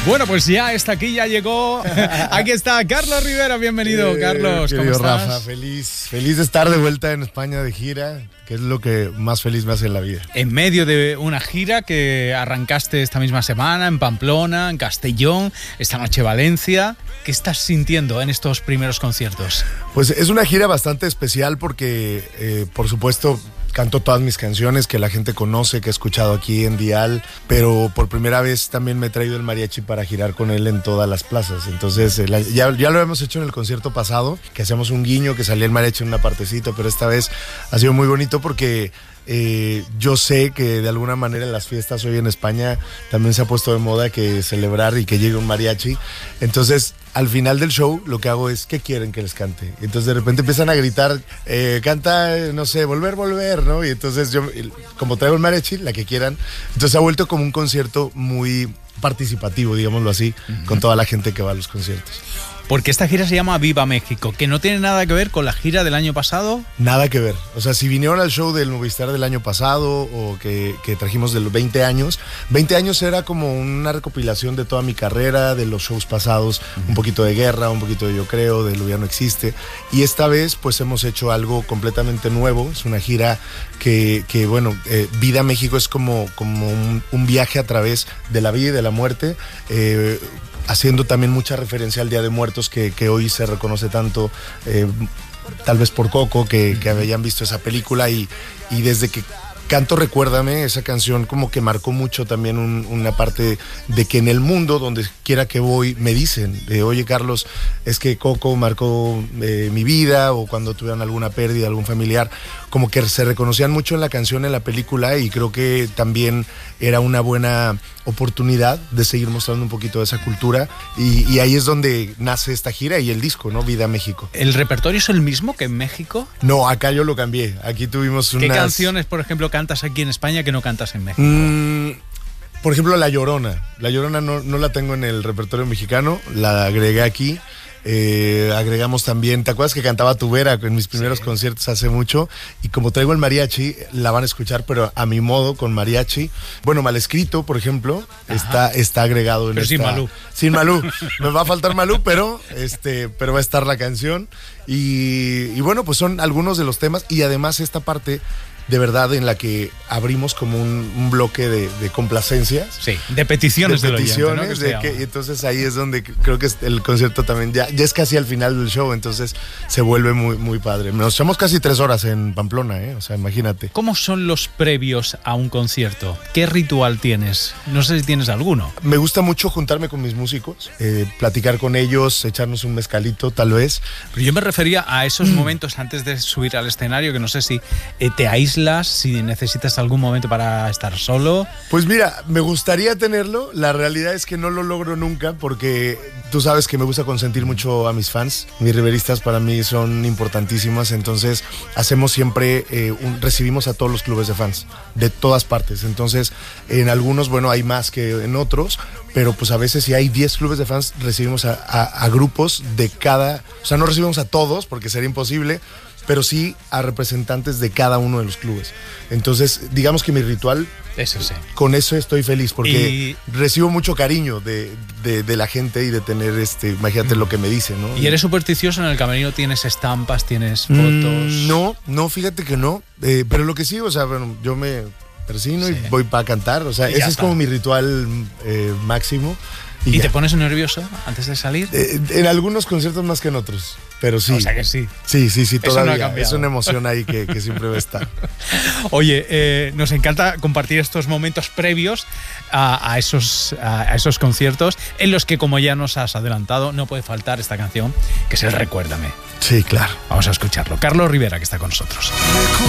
Bueno, pues ya está aquí, ya llegó. Aquí está Carlos Rivera, bienvenido, Carlos. ¿Cómo estás? Rafa, feliz de estar de vuelta en España de gira, que es lo que más feliz me hace en la vida. En medio de una gira que arrancaste esta misma semana en Pamplona, en Castellón, esta noche Valencia. ¿Qué estás sintiendo en estos primeros conciertos? Pues es una gira bastante especial porque, por supuesto, canto todas mis canciones que la gente conoce, que he escuchado aquí en Dial, pero por primera vez también me he traído el mariachi para girar con él en todas las plazas. Entonces, ya lo hemos hecho en el concierto pasado, que hacíamos un guiño, que salía el mariachi en una partecita, pero esta vez ha sido muy bonito porque yo sé que de alguna manera en las fiestas hoy en España también se ha puesto de moda que celebrar y que llegue un mariachi. Entonces, al final del show lo que hago es, ¿qué quieren que les cante? Entonces de repente empiezan a gritar, canta, no sé, volver, ¿no? Y entonces yo, como traigo el mariachi, la que quieran, entonces ha vuelto como un concierto muy participativo, digámoslo así, con toda la gente que va a los conciertos. Porque esta gira se llama Viva México, que no tiene nada que ver con la gira del año pasado. Nada que ver. O sea, si vinieron al show del Movistar del año pasado o que trajimos de los 20 años, 20 años era como una recopilación de toda mi carrera, de los shows pasados, un poquito de Guerra, un poquito de Yo Creo, de Lo Ya No Existe. Y esta vez pues hemos hecho algo completamente nuevo. Es una gira que bueno, Vida México es como un viaje a través de la vida y de la muerte, haciendo también mucha referencia al Día de Muertos que hoy se reconoce tanto, tal vez por Coco, que habían visto esa película y desde que canto Recuérdame, esa canción como que marcó mucho también una parte de que en el mundo, donde quiera que voy, me dicen, oye Carlos, es que Coco marcó mi vida, o cuando tuvieron alguna pérdida, algún familiar, como que se reconocían mucho en la canción, en la película, y creo que también era una buena oportunidad de seguir mostrando un poquito de esa cultura, y ahí es donde nace esta gira y el disco, ¿no? Vida México. ¿El repertorio es el mismo que en México? No, acá yo lo cambié, aquí tuvimos unas... ¿Qué canciones, por ejemplo, cantas aquí en España que no cantas en México? Por ejemplo, La Llorona. La Llorona no la tengo en el repertorio mexicano, la agregué aquí. Agregamos también, ¿te acuerdas que cantaba Tubera en mis primeros conciertos hace mucho? Y como traigo el mariachi, la van a escuchar, pero a mi modo, con mariachi. Bueno, Mal Escrito, por ejemplo, está agregado en pero esta... sin Malú. Sin Malú. Me va a faltar Malú, pero va a estar la canción. Y bueno, pues son algunos de los temas. Y además esta parte de verdad en la que abrimos como un bloque de complacencias. Sí, de peticiones del oyente, ¿no? Y entonces ahí es donde creo que el concierto también ya es casi al final del show, entonces se vuelve muy, muy padre. Nos echamos casi 3 horas en Pamplona, o sea, imagínate. ¿Cómo son los previos a un concierto? ¿Qué ritual tienes? No sé si tienes alguno. Me gusta mucho juntarme con mis músicos, platicar con ellos, echarnos un mezcalito tal vez. Pero yo me refería a esos momentos antes de subir al escenario, que no sé si te aíslas, si necesitas algún momento para estar solo. Pues mira, me gustaría tenerlo. La realidad es que no lo logro nunca porque tú sabes que me gusta consentir mucho a mis fans. Mis riveristas para mí son importantísimas, entonces hacemos siempre, recibimos a todos los clubes de fans de todas partes. Entonces en algunos, bueno, hay más que en otros, pero pues a veces si hay 10 clubes de fans recibimos a grupos de cada, o sea, no recibimos a todos porque sería imposible, pero sí a representantes de cada uno de los clubes. Entonces, digamos que mi ritual, eso sí, con eso estoy feliz, porque recibo mucho cariño de la gente y de tener, imagínate lo que me dicen, ¿no? ¿Y eres supersticioso? ¿En el camerino tienes estampas, tienes fotos? No, fíjate que no, pero lo que sí, o sea, bueno, yo me persino y voy para cantar, o sea, ese es como mi ritual máximo. ¿Y te pones nervioso antes de salir? En algunos conciertos más que en otros, pero sí. O sea que sí. Sí, todavía. No es una emoción ahí que siempre va a estar. Oye, nos encanta compartir estos momentos previos a esos conciertos en los que, como ya nos has adelantado, no puede faltar esta canción, que es el Recuérdame. Sí, claro. Vamos a escucharlo. Carlos Rivera, que está con nosotros.